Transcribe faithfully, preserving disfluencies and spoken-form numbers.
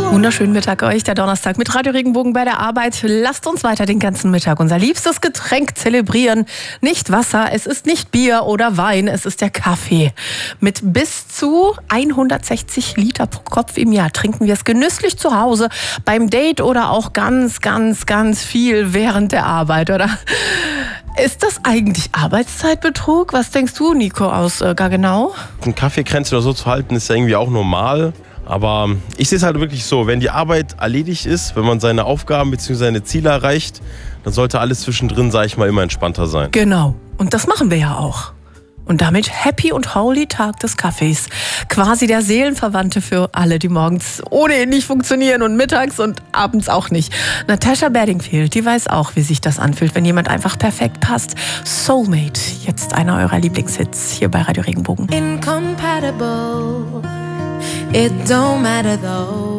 Wunderschönen Mittag euch, der Donnerstag mit Radio Regenbogen bei der Arbeit. Lasst uns weiter den ganzen Mittag unser liebstes Getränk zelebrieren. Nicht Wasser, es ist nicht Bier oder Wein, es ist der Kaffee. Mit bis zu hundertsechzig Liter pro Kopf im Jahr trinken wir es genüsslich zu Hause, beim Date oder auch ganz, ganz, ganz viel während der Arbeit, oder? Ist das eigentlich Arbeitszeitbetrug? Was denkst du, Nico, aus äh, Gaggenau? Ein Kaffeekränzchen oder so zu halten, ist ja irgendwie auch normal. Aber ich sehe es halt wirklich so, wenn die Arbeit erledigt ist, wenn man seine Aufgaben bzw. seine Ziele erreicht, dann sollte alles zwischendrin, sage ich mal, immer entspannter sein. Genau. Und das machen wir ja auch. Und damit Happy und Holy Tag des Kaffees. Quasi der Seelenverwandte für alle, die morgens ohne ihn nicht funktionieren und mittags und abends auch nicht. Natasha Bedingfield, die weiß auch, wie sich das anfühlt, wenn jemand einfach perfekt passt. Soulmate, jetzt einer eurer Lieblingshits hier bei Radio Regenbogen. Incompatible, it don't matter though.